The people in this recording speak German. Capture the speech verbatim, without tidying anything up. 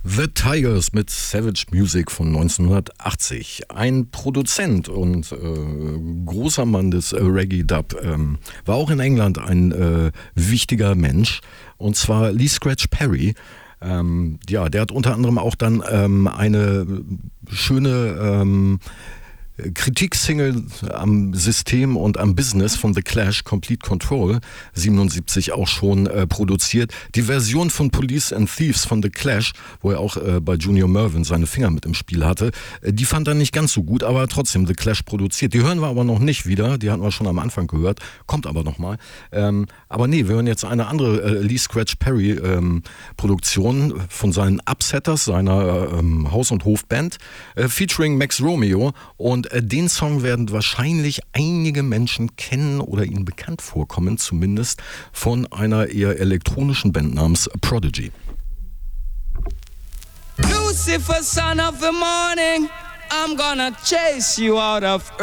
The Tigers mit Savage Music von neunzehnhundertachtzig. Ein Produzent und äh, großer Mann des äh, Reggae-Dub ähm, war auch in England ein äh, wichtiger Mensch, und zwar Lee Scratch Perry. Ähm, ja, der hat unter anderem auch dann ähm, eine schöne ähm, Kritiksingle am System und am Business von The Clash, Complete Control, siebenundsiebzig auch schon äh, produziert. Die Version von Police and Thieves von The Clash, wo er auch äh, bei Junior Murvin seine Finger mit im Spiel hatte, äh, die fand er nicht ganz so gut, aber trotzdem The Clash produziert. Die hören wir aber noch nicht wieder, die hatten wir schon am Anfang gehört, kommt aber nochmal. Ähm, aber nee, wir hören jetzt eine andere äh, Lee Scratch Perry ähm, Produktion von seinen Upsetters, seiner ähm, Haus- und Hofband, äh, featuring Max Romeo, und den Song werden wahrscheinlich einige Menschen kennen oder ihnen bekannt vorkommen, zumindest von einer eher elektronischen Band namens Prodigy. Lucifer, son of the morning, I'm gonna chase you out of